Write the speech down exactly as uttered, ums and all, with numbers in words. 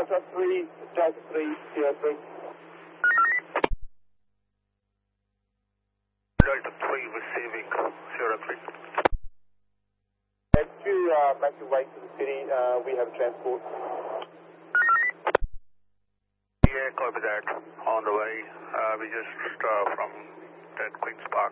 Delta three, Delta three, Sierra three. Delta three receiving, Sierra three. As you uh, make your way to the city, uh, we have transport. Yeah, copy that. On the way, uh, we just uh, from that Queen's Park.